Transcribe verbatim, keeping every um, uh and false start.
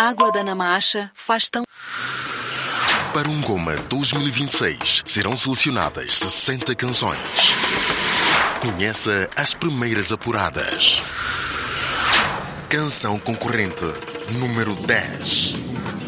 água da Namacha faz tão... Para um Goma dois mil e vinte e seis serão selecionadas sessenta canções. Conheça as primeiras apuradas. Canção concorrente número dez.